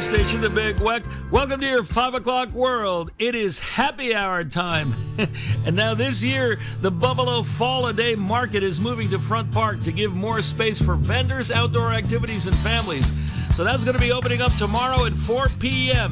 station, The Big Weck. Welcome to your 5 o'clock world. It is happy hour time. And now this year, the Buffalo Fall a Day Market is moving to Front Park to give more space for vendors, outdoor activities, and families. So that's going to be opening up tomorrow at 4 p.m.